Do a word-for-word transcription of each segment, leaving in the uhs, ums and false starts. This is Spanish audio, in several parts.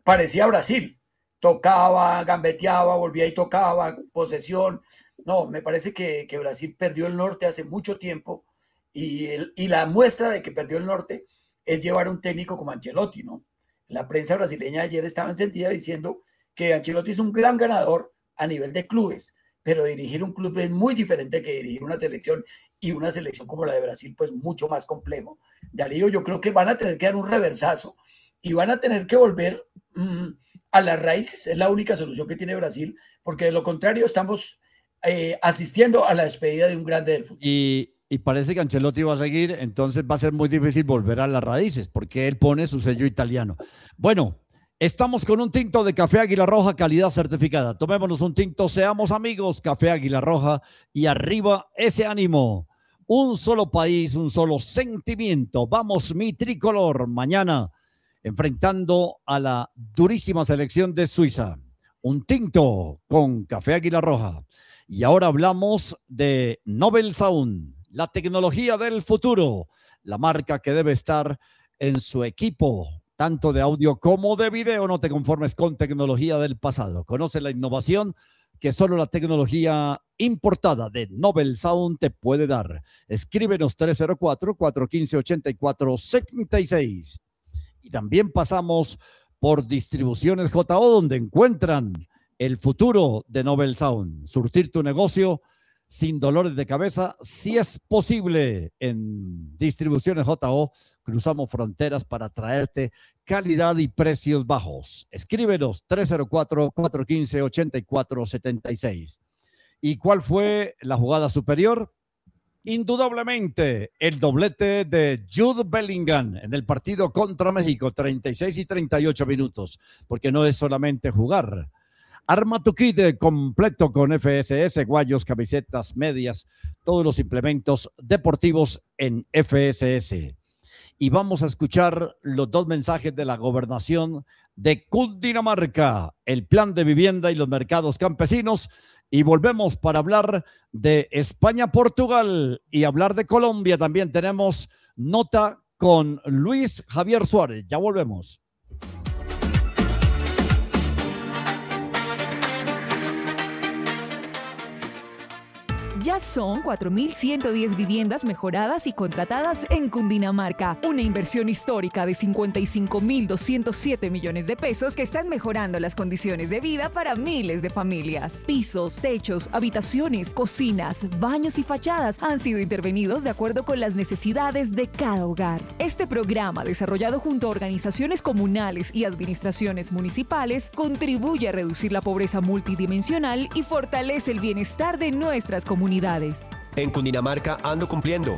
parecía Brasil. Tocaba, gambeteaba, volvía y tocaba, posesión. No, me parece que, que Brasil perdió el norte hace mucho tiempo y, el, y la muestra de que perdió el norte es llevar a un técnico como Ancelotti, ¿no? La prensa brasileña ayer estaba encendida diciendo que Ancelotti es un gran ganador a nivel de clubes, pero dirigir un club es muy diferente que dirigir una selección, y una selección como la de Brasil, pues mucho más complejo. Darío, yo creo que van a tener que dar un reversazo y van a tener que volver mmm, a las raíces. Es la única solución que tiene Brasil, porque de lo contrario estamos eh, asistiendo a la despedida de un grande del fútbol. Y, y parece que Ancelotti va a seguir, entonces va a ser muy difícil volver a las raíces, porque él pone su sello italiano. Bueno, estamos con un tinto de Café Águila Roja, calidad certificada. Tomémonos un tinto, seamos amigos, Café Águila Roja, y arriba ese ánimo. Un solo país, un solo sentimiento. Vamos, mi tricolor, mañana enfrentando a la durísima selección de Suiza. Un tinto con Café Águila Roja. Y ahora hablamos de Nobel Sound, la tecnología del futuro, la marca que debe estar en su equipo, tanto de audio como de video. No te conformes con tecnología del pasado. Conoce la innovación que solo la tecnología importada de Nobel Sound te puede dar. Escríbenos tres cero cuatro, cuatro uno cinco, ocho cuatro siete seis. Y también pasamos por Distribuciones J O, donde encuentran el futuro de Nobel Sound. Surtir tu negocio sin dolores de cabeza, si es posible. En Distribuciones J O cruzamos fronteras para traerte calidad y precios bajos. Escríbenos tres cero cuatro, cuatro uno cinco, ocho cuatro siete seis. ¿Y cuál fue la jugada superior? Indudablemente el doblete de Jude Bellingham en el partido contra México, treinta y seis y treinta y ocho minutos, porque no es solamente jugar. Arma tu kit completo con F S S, guayos, camisetas, medias, todos los implementos deportivos en F S S. Y vamos a escuchar los dos mensajes de la gobernación de Cundinamarca, el plan de vivienda y los mercados campesinos. Y volvemos para hablar de España-Portugal y hablar de Colombia. También tenemos nota con Luis Javier Suárez. Ya volvemos. Ya son cuatro mil ciento diez viviendas mejoradas y contratadas en Cundinamarca. Una inversión histórica de cincuenta y cinco mil doscientos siete millones de pesos que están mejorando las condiciones de vida para miles de familias. Pisos, techos, habitaciones, cocinas, baños y fachadas han sido intervenidos de acuerdo con las necesidades de cada hogar. Este programa, desarrollado junto a organizaciones comunales y administraciones municipales, contribuye a reducir la pobreza multidimensional y fortalece el bienestar de nuestras comunidades. En Cundinamarca ando cumpliendo.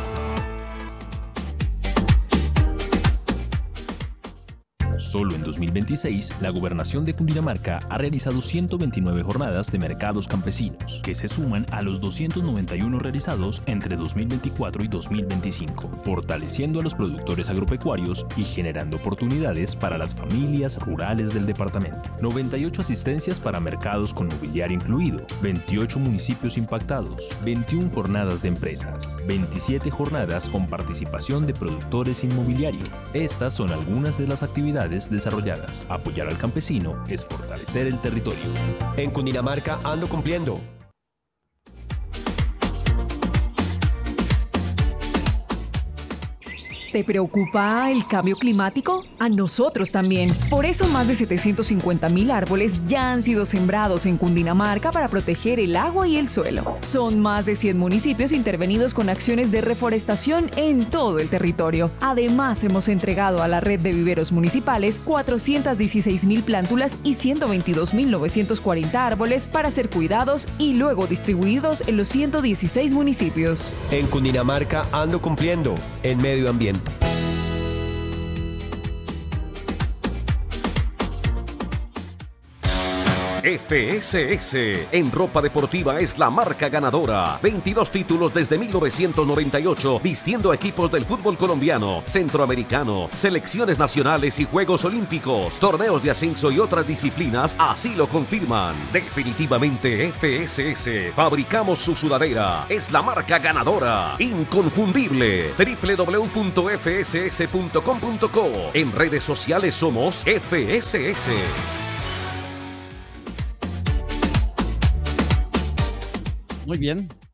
Solo en dos mil veintiséis, la Gobernación de Cundinamarca ha realizado ciento veintinueve jornadas de mercados campesinos, que se suman a los doscientos noventa y uno realizados entre dos mil veinticuatro y dos mil veinticinco, fortaleciendo a los productores agropecuarios y generando oportunidades para las familias rurales del departamento. noventa y ocho asistencias para mercados con mobiliario incluido, veintiocho municipios impactados, veintiuna jornadas de empresas, veintisiete jornadas con participación de productores inmobiliario. Estas son algunas de las actividades desarrolladas. Apoyar al campesino es fortalecer el territorio. En Cundinamarca ando cumpliendo. ¿Te preocupa el cambio climático? A nosotros también. Por eso más de setecientos cincuenta mil árboles ya han sido sembrados en Cundinamarca para proteger el agua y el suelo. Son más de cien municipios intervenidos con acciones de reforestación en todo el territorio. Además, hemos entregado a la red de viveros municipales cuatrocientas dieciséis mil plántulas y ciento veintidós mil novecientos cuarenta árboles para ser cuidados y luego distribuidos en los ciento dieciséis municipios. En Cundinamarca ando cumpliendo. En medio ambiente. F S S. En ropa deportiva es la marca ganadora. veintidós títulos desde mil novecientos noventa y ocho, vistiendo equipos del fútbol colombiano, centroamericano, selecciones nacionales y Juegos Olímpicos, torneos de ascenso y otras disciplinas, así lo confirman. Definitivamente F S S. Fabricamos su sudadera. Es la marca ganadora. Inconfundible. doble u doble u doble u punto efe ese ese punto com punto co. En redes sociales somos F S S. Muy bien.